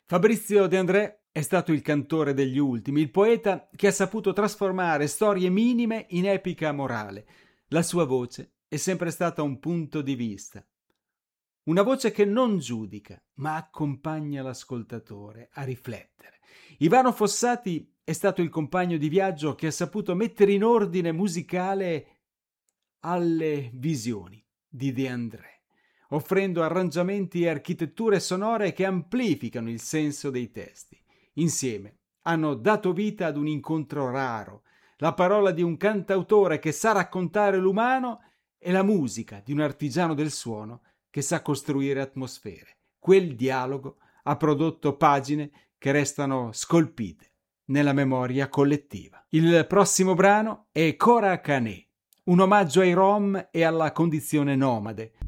Fabrizio De André è stato il cantore degli ultimi, il poeta che ha saputo trasformare storie minime in epica morale. La sua voce è sempre stata un punto di vista. Una voce che non giudica, ma accompagna l'ascoltatore a riflettere. Ivano Fossati è stato il compagno di viaggio che ha saputo mettere in ordine musicale alle visioni di De André, offrendo arrangiamenti e architetture sonore che amplificano il senso dei testi. Insieme hanno dato vita ad un incontro raro, la parola di un cantautore che sa raccontare l'umano e la musica di un artigiano del suono che sa costruire atmosfere. Quel dialogo ha prodotto pagine che restano scolpite nella memoria collettiva. Il prossimo brano è Cora Cané, un omaggio ai Rom e alla condizione nomade,